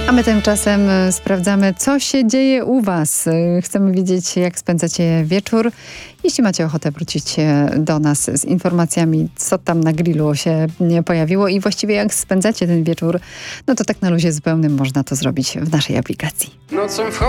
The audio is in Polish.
A my tymczasem sprawdzamy, co się dzieje u Was. Chcemy wiedzieć, jak spędzacie wieczór. Jeśli macie ochotę wrócić do nas z informacjami, co tam na grillu się pojawiło i właściwie jak spędzacie ten wieczór, no to tak na luzie zupełnym można to zrobić w naszej aplikacji. Nocą